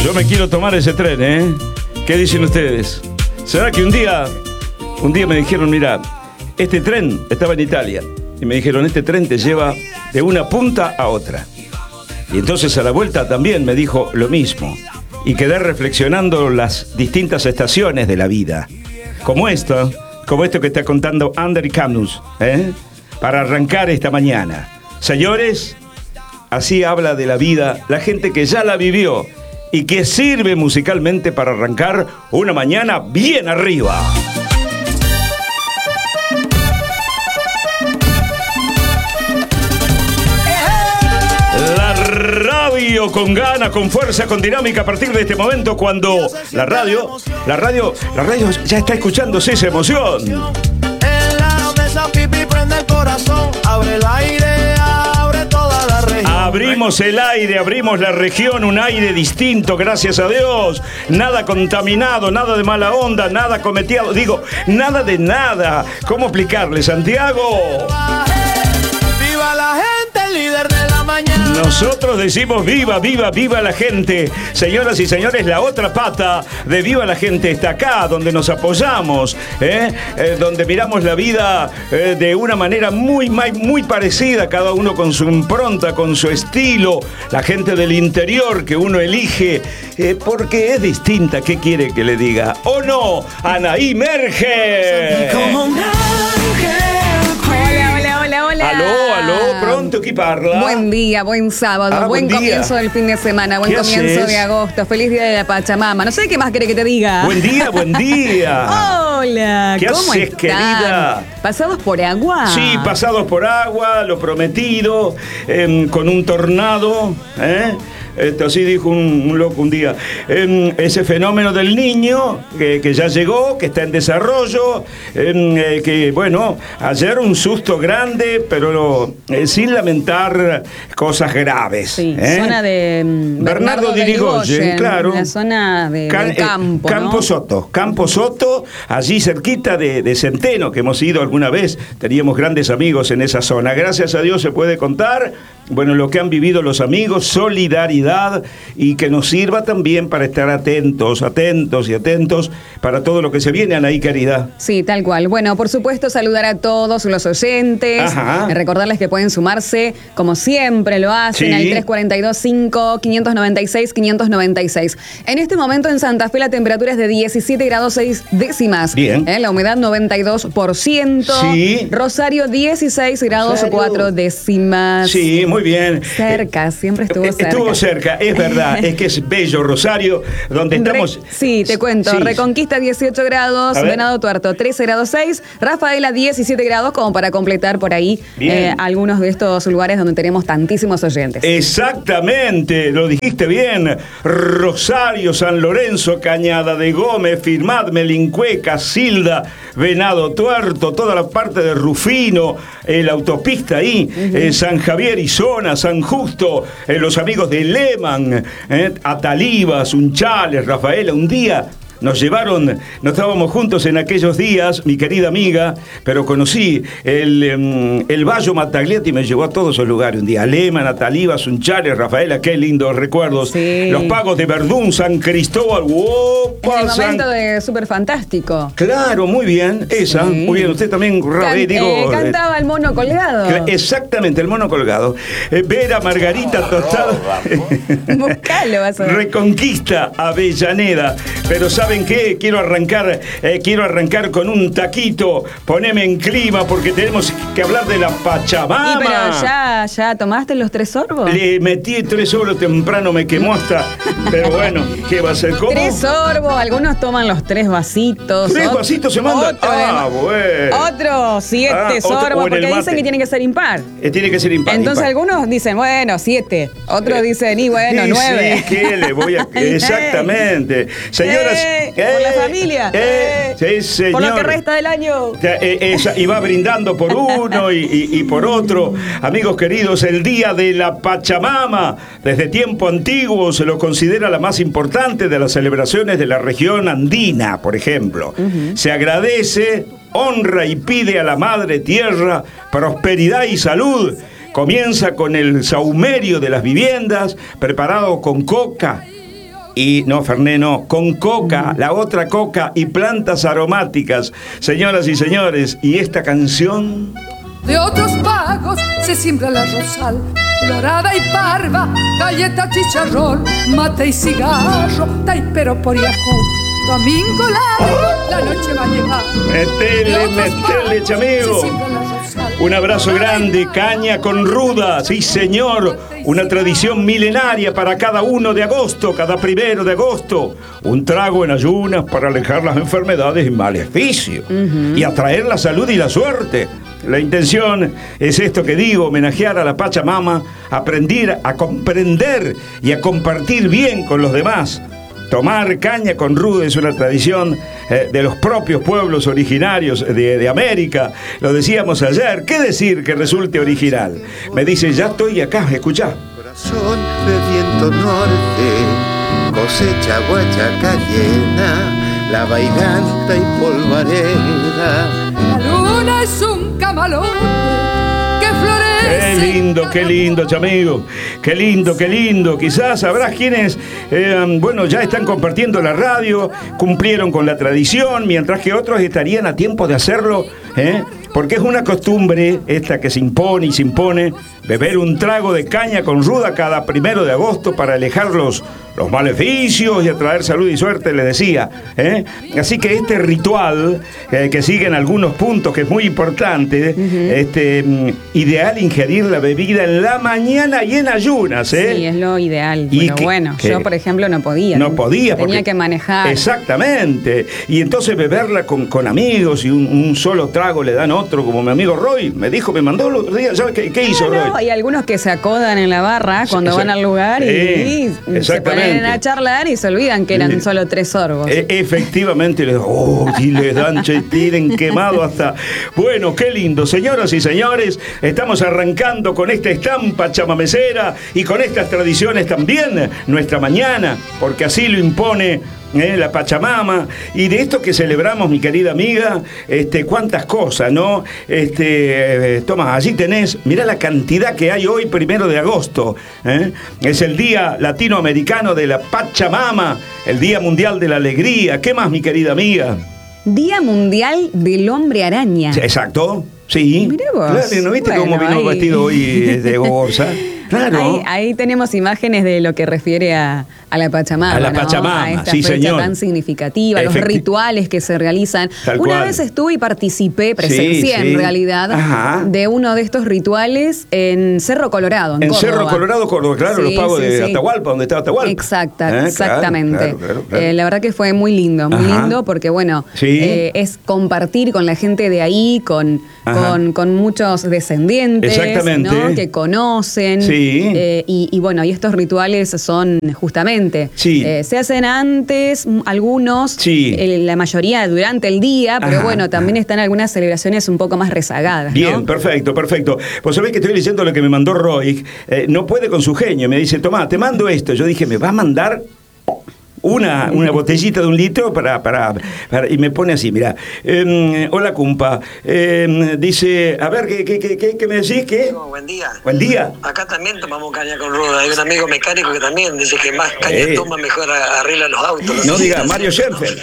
Yo me quiero tomar ese tren, ¿eh? ¿Qué dicen ustedes? ¿Será que un día me dijeron, mira, este tren estaba en Italia, y me dijeron, este tren te lleva de una punta a otra? Y entonces a la vuelta también me dijo lo mismo, y quedé reflexionando las distintas estaciones de la vida, como esto que está contando Ander Camus, para arrancar esta mañana. Señores, así habla de la vida la gente que ya la vivió y que sirve musicalmente para arrancar una mañana bien arriba. La radio con ganas, con fuerza, con dinámica a partir de este momento, cuando la radio ya está escuchándose esa emoción. El aro de esa pipi prende el corazón, abre el aire, abre toda la región. Abrimos el aire, abrimos la región, un aire distinto, gracias a Dios. Nada contaminado, nada de mala onda, nada cometido, nada de nada. ¿Cómo explicarle, Santiago? ¡Viva la gente, el líder de la mañana! Nosotros decimos viva, viva, viva la gente. Señoras y señores, la otra pata de viva la gente está acá, donde nos apoyamos, donde miramos la vida de una manera muy parecida, cada uno con su impronta, con su estilo. La gente del interior que uno elige, porque es distinta. ¿Qué quiere que le diga? ¿O no? Anaí Merge. Como un ángel. Hola. Aló, pronto chi parla. Buen día, buen sábado, buen comienzo del fin de semana, buen comienzo de agosto, feliz día de la Pachamama. No sé qué más quiere que te diga. Buen día. Hola, ¿Qué ¿cómo haces, están? querida? ¿Pasados por agua? Sí, pasados por agua, lo prometido, con un tornado, así dijo un loco un día. Ese fenómeno del niño que ya llegó, que está en desarrollo, que bueno, ayer un susto grande, pero sin lamentar cosas graves. Sí, zona de Bernardo de Irigoyen, claro. La zona del campo, ¿no? Campo Soto, allí cerquita de Centeno, que hemos ido alguna vez, teníamos grandes amigos en esa zona. Gracias a Dios se puede contar, bueno, lo que han vivido los amigos, solidaridad, y que nos sirva también para estar atentos para todo lo que se viene, Anaí, querida. Sí, tal cual. Bueno, por supuesto, saludar a todos los oyentes. Ajá. Recordarles que pueden sumarse, como siempre lo hacen, Sí. al 342-5-596-596. En este momento en Santa Fe la temperatura es de 17 grados 6 décimas. Bien. La humedad 92%. Sí. Rosario 16 grados Rosario. 4 décimas. Sí, muy bien. Cerca, siempre estuvo cerca. Estuvo cerca, es verdad, es que es bello Rosario, donde estamos. Sí, te cuento. Sí. Reconquista 18 grados, A ver. Venado Tuerto 13 grados 6, Rafaela 17 grados, como para completar por ahí algunos de estos lugares donde tenemos tantísimos oyentes. Exactamente, lo dijiste bien. Rosario, San Lorenzo, Cañada de Gómez, Firmat, Melincue, Casilda, Venado Tuerto, toda la parte de Rufino, la autopista ahí, San Javier y Zona, San Justo, los amigos de Lehmann, Atalibas, Unchales, Rafaela. Un día nos llevaron, no estábamos juntos en aquellos días, mi querida amiga, pero conocí el Bayo Mataglietti, me llevó a todos esos lugares un día. Lehmann, Atalibas, Unchales, Rafaela, qué lindos recuerdos. Sí. Los Pagos de Verdún, San Cristóbal, Es el momento de súper fantástico. Claro, muy bien, esa, Sí. muy bien. Usted también, Cantaba el mono colgado. Exactamente, el mono colgado. Vera, Margarita, Tostada. Buscalo, vas a ver. Reconquista, Avellaneda. Pero ¿saben qué? Quiero arrancar con un taquito. Poneme en clima porque tenemos que hablar de la Pachamama. Y pero ya tomaste los 3 sorbos. Le metí 3 sorbos temprano, me quemó hasta. Pero bueno, ¿qué va a ser? ¿Cómo? 3 sorbos, algunos toman los 3 vasitos. 3 vasitos se mandan. Bueno. Otro 7 otro, sorbos, o en el porque mate. dicen que tiene que ser impar. Tiene que ser impar. Entonces impar. algunos dicen, bueno, 7. Otros dicen, y bueno, Sí, 9. Sí, ¿qué le voy a...? Exactamente. Señoras... por la familia. Sí, señor. Por lo que resta del año. Y va brindando por uno y por otro. Amigos queridos, el Día de la Pachamama, desde tiempo antiguo se lo considera la más importante de las celebraciones de la región andina, por ejemplo. Se agradece, honra y pide a la Madre Tierra prosperidad y salud. Comienza con el sahumerio de las viviendas, preparado con coca, Y no, Fernet no, con coca, la otra coca y plantas aromáticas. Señoras y señores, y esta canción... De otros pagos se siembra la rosal, dorada y parva, galleta, chicharrón, mate y cigarro, taipero por Yacú. Domingo largo, la noche va a llegar. Metele, chamigo. Un abrazo grande, caña con ruda, sí señor. Una tradición milenaria para cada 1 de agosto, cada 1 de agosto. Un trago en ayunas para alejar las enfermedades y maleficios. Y atraer la salud y la suerte. La intención es esto que digo, homenajear a la Pachamama, aprender a comprender y a compartir bien con los demás. Tomar caña con ruda es una tradición de los propios pueblos originarios de América. Lo decíamos ayer. ¿Qué decir que resulte original? Me dice, ya estoy acá, escuchá. Corazón de viento norte, cosecha guachaca llena, la bailanta y polvareda. La luna es un camalón que florece. Qué lindo, chamigo. Qué lindo. Quizás habrá quienes, ya están compartiendo la radio, cumplieron con la tradición, mientras que otros estarían a tiempo de hacerlo, porque es una costumbre esta que se impone, beber un trago de caña con ruda cada 1 de agosto para alejar los maleficios y atraer salud y suerte, le decía. Así que este ritual, que sigue en algunos puntos, que es muy importante, ideal ingerir la bebida en la mañana y en ayunas. Sí, es lo ideal. Y yo, por ejemplo, no podía. No podía. Tenía que manejar. Exactamente. Y entonces beberla con amigos y un solo trago le dan otro, como mi amigo Roy me mandó el otro día. ¿Sabes qué hizo Roy? Hay algunos que se acodan en la barra cuando van al lugar y se ponen a charlar y se olvidan que eran solo 3 sorbos. Efectivamente, y les dan, tienen quemado hasta... Bueno, qué lindo. Señoras y señores, estamos arrancando con esta estampa chamamecera y con estas tradiciones también nuestra mañana, porque así lo impone la Pachamama, y de esto que celebramos, mi querida amiga, cuántas cosas, ¿no? Toma, allí tenés, mirá la cantidad que hay hoy, 1 de agosto, es el Día Latinoamericano de la Pachamama, el Día Mundial de la Alegría. ¿Qué más, mi querida amiga? Día Mundial del Hombre Araña. Exacto, sí. Mirá vos. Claro, ¿no viste cómo vino vestido hoy de Borsa? Claro. Ahí tenemos imágenes de lo que refiere a la Pachamama. A la Pachamama, a esta sí, fecha señor. tan significativa, los rituales que se realizan. Tal Una cual. vez estuve y presencié en realidad, de uno de estos rituales en Cerro Colorado, en Córdoba. Cerro Colorado, Córdoba, claro, los pagos de Atahualpa, donde estaba Atahualpa. Exactamente. Claro. La verdad que fue muy lindo, porque es compartir con la gente de ahí, con muchos descendientes, exactamente, ¿no? Que conocen. Sí. Y estos rituales son justamente, se hacen antes, algunos, la mayoría durante el día, pero también están algunas celebraciones un poco más rezagadas. Bien, ¿no? perfecto. Pues sabés que estoy leyendo lo que me mandó Roy, no puede con su genio, me dice, tomá, te mando esto. Yo dije, ¿me va a mandar una botellita de 1 litro para y me pone así, mira, hola cumpa, dice, a ver, ¿qué me decís? ¿Qué? Buen día. Buen día. Acá también tomamos caña con ruda. Hay un amigo mecánico que también dice que más caña toma, mejor arregla los autos. No diga, Mario Schenfeld.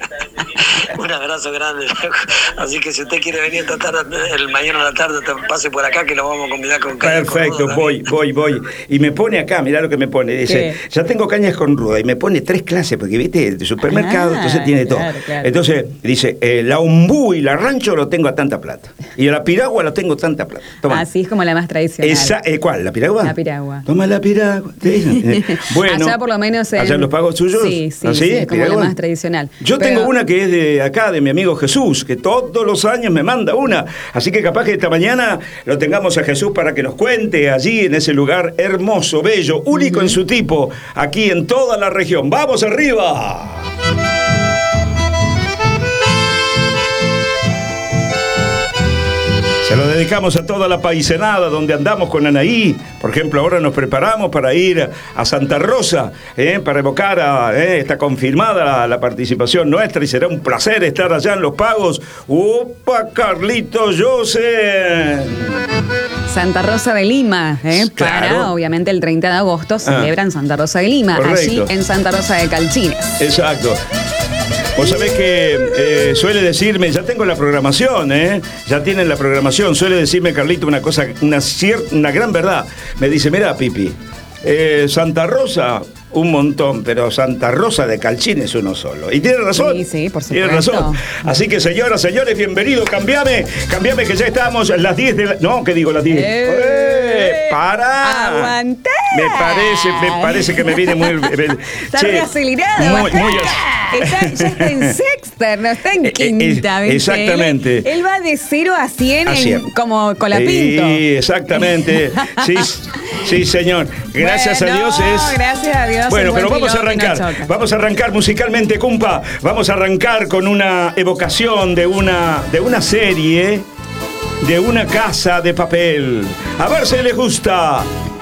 Un abrazo grande. Así que si usted quiere venir esta tarde, mañana a la tarde, pase por acá que lo vamos a combinar con caña. Perfecto, con ruda, voy. Y me pone acá, mirá lo que me pone. Dice, ya tengo cañas con ruda. Y me pone 3 clases, porque viste, el supermercado, entonces tiene todo. Claro. Entonces dice, la ombú y la rancho lo tengo a tanta plata. Y la piragua lo tengo a tanta plata. Toma. Así es como la más tradicional. ¿Cuál? ¿La piragua? La piragua. Toma la piragua. Bueno. Allá por lo menos ¿allá en los pagos suyos? Sí, es como la más tradicional. Yo tengo una que es de acá, de mi amigo Jesús, que todos los años me manda una. Así que capaz que esta mañana lo tengamos a Jesús para que nos cuente allí en ese lugar hermoso, bello, único en su tipo, aquí en toda la región. ¡Vamos arriba! Se lo dedicamos a toda la paisanada donde andamos con Anaí. Por ejemplo, ahora nos preparamos para ir a Santa Rosa, para evocar está confirmada la participación nuestra y será un placer estar allá en Los Pagos. ¡Opa, Carlitos José! Santa Rosa de Lima, Claro. Para, obviamente, el 30 de agosto celebran Santa Rosa de Lima, Correcto. allí en Santa Rosa de Calchines. Exacto. Vos sabés que suele decirme, ya tengo la programación, ya tienen la programación, suele decirme Carlito una cosa, una gran verdad. Me dice, mira, Pipi, Santa Rosa, un montón, pero Santa Rosa de Calchines uno solo. Y tiene razón. Sí, por supuesto. Tiene razón. Así que, señoras, señores, bienvenidos. Cambiame que ya estamos a las 10 de la... No, ¿qué digo? Las 10. ¡Para! ¡Aguantá! Me parece que me viene muy... Está reacelerado. Muy ya está en sexta, no está en quinta. ¿viste? Exactamente. Él va de 0 a 100 como Colapinto. Sí, exactamente. Sí, señor. Gracias a Dios Gracias a Dios. Bueno, pero vamos a arrancar. Vamos a arrancar musicalmente, compa. Vamos a arrancar con una evocación de una serie, de Una Casa de Papel. A ver si les gusta.